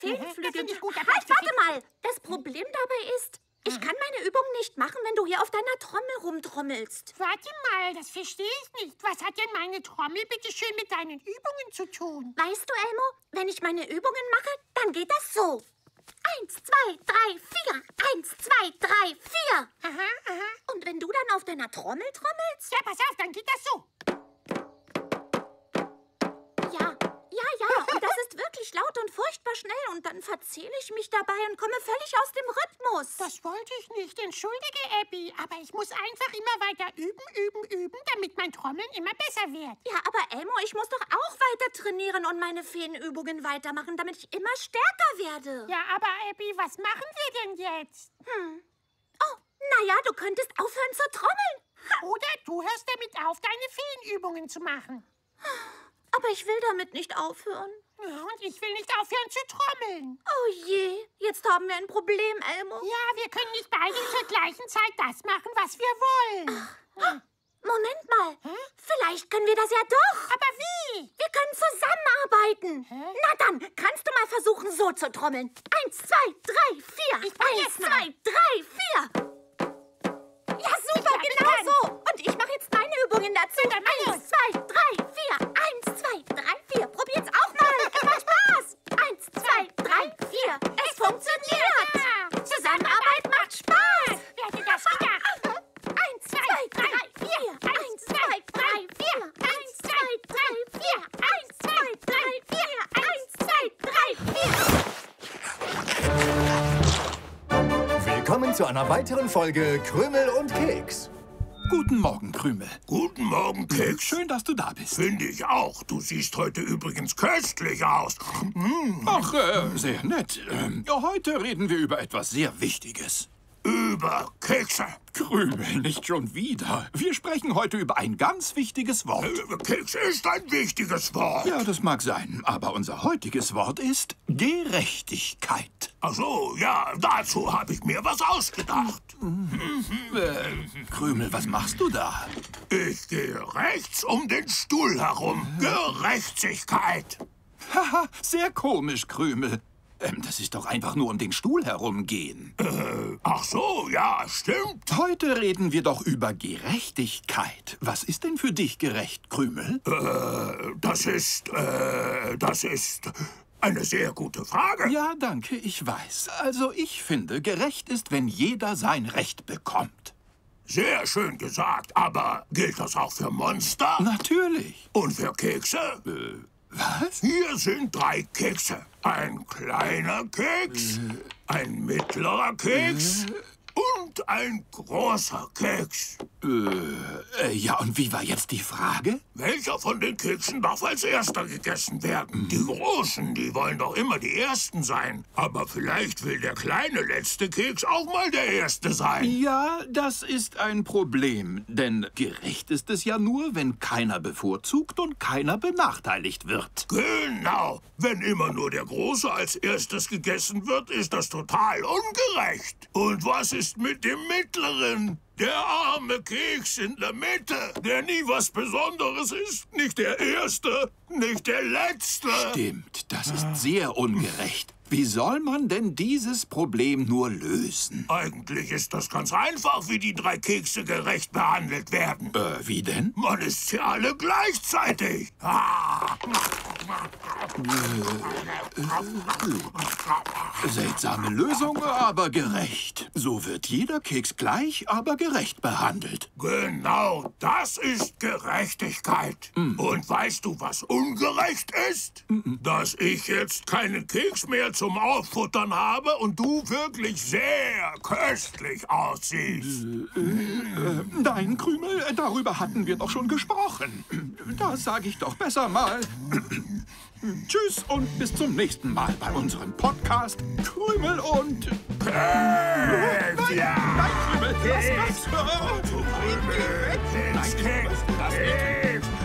Feenflügel. Finde ich gut. Halt, warte mal. Das Problem dabei ist, ich kann meine Übung nicht machen, wenn du hier auf deiner Trommel rumtrommelst. Warte mal, das verstehe ich nicht. Was hat denn meine Trommel bitte schön mit deinen Übungen zu tun? Weißt du, Elmo, wenn ich meine Übungen mache, dann geht das so. 1, 2, 3, 4. 1, 2, 3, 4. Aha. Und wenn du dann auf deiner Trommel trommelst? Ja, pass auf, dann geht das so. Ja, und das ist wirklich laut und furchtbar schnell und dann verzähle ich mich dabei und komme völlig aus dem Rhythmus. Das wollte ich nicht. Entschuldige, Abby. Aber ich muss einfach immer weiter üben, damit mein Trommeln immer besser wird. Ja, aber Elmo, ich muss doch auch weiter trainieren und meine Feenübungen weitermachen, damit ich immer stärker werde. Ja, aber Abby, was machen wir denn jetzt? Oh, naja, du könntest aufhören zu trommeln. Oder du hörst damit auf, deine Feenübungen zu machen. Aber ich will damit nicht aufhören. Ja, und ich will nicht aufhören zu trommeln. Oh je, jetzt haben wir ein Problem, Elmo. Ja, wir können nicht beide zur gleichen Zeit das machen, was wir wollen. Moment mal, vielleicht können wir das ja doch. Aber wie? Wir können zusammenarbeiten. Na dann, kannst du mal versuchen, so zu trommeln. 1, 2, 3, 4. Ich probier's 1, mal. 2, 3, 4. Ja, super, genau so. Und ich mache jetzt meine Übungen dazu. dann mach 1, 2, 3, 4. 1, 2, 3, 4. Probier's auch mal. Es macht Spaß. 1, 2, 3, 4. Es funktioniert. Ja. Zusammenarbeit macht Spaß. Wer hätte das gedacht? 1, 2, 3, 4. 1, 2, 3, 4. 1, 2, 3, 4. 1, 2, 3, 4. 1, 2, 3, 4. Willkommen zu einer weiteren Folge Krümel und Keks. Guten Morgen, Krümel. Guten Morgen, Keks. Schön, dass du da bist. Finde ich auch. Du siehst heute übrigens köstlich aus. Ach, sehr nett. Heute reden wir über etwas sehr Wichtiges. Über Kekse. Krümel, nicht schon wieder. Wir sprechen heute über ein ganz wichtiges Wort. Keks ist ein wichtiges Wort. Ja, das mag sein, aber unser heutiges Wort ist Gerechtigkeit. Ach so, ja, dazu habe ich mir was ausgedacht. Krümel, was machst du da? Ich gehe rechts um den Stuhl herum. Gerechtigkeit. Haha, sehr komisch, Krümel. Das ist doch einfach nur um den Stuhl herumgehen. Ach so, ja, stimmt. Heute reden wir doch über Gerechtigkeit. Was ist denn für dich gerecht, Krümel? Das ist eine sehr gute Frage. Ja, danke, ich weiß. Also ich finde, gerecht ist, wenn jeder sein Recht bekommt. Sehr schön gesagt, aber gilt das auch für Monster? Natürlich. Und für Kekse? Was? Hier sind 3 Kekse. Ein kleiner Keks, ein mittlerer Keks und ein großer Keks. Ja, und wie war jetzt die Frage? Welcher von den Keksen darf als erster gegessen werden? Die Großen, die wollen doch immer die Ersten sein. Aber vielleicht will der kleine letzte Keks auch mal der Erste sein. Ja, das ist ein Problem. Denn gerecht ist es ja nur, wenn keiner bevorzugt und keiner benachteiligt wird. Genau. Wenn immer nur der Große als erstes gegessen wird, ist das total ungerecht. Und was ist mit dem Mittleren? Der arme Keks in der Mitte, der nie was Besonderes ist. Nicht der Erste, nicht der Letzte. Stimmt, das ist sehr ungerecht. Wie soll man denn dieses Problem nur lösen? Eigentlich ist das ganz einfach, wie die 3 Kekse gerecht behandelt werden. Wie denn? Man isst sie alle gleichzeitig. Seltsame Lösung, aber gerecht. So wird jeder Keks gleich, aber gerecht behandelt. Genau, das ist Gerechtigkeit. Und weißt du, was ungerecht ist? Dass ich jetzt keinen Keks mehr zum Auffuttern habe und du wirklich sehr köstlich aussiehst. Nein, Krümel, darüber hatten wir doch schon gesprochen. Das sage ich doch besser mal. Tschüss und bis zum nächsten Mal bei unserem Podcast Krümel und... Nein, Krümel, lass das! Keks, Keks,